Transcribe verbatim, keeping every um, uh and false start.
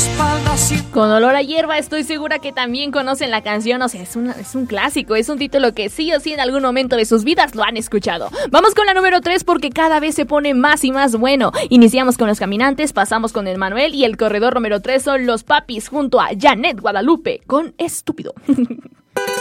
espalda sin... Con olor a hierba, estoy segura que también conocen la canción. O sea, es, una, es un clásico, es un título que sí o sí en algún momento de sus vidas lo han escuchado. Vamos con la número tres porque cada vez se pone más y más bueno. Iniciamos con Los Caminantes, pasamos con Emmanuel y el corredor número tres son Los Papis junto a Janet Guadalupe con Estúpido.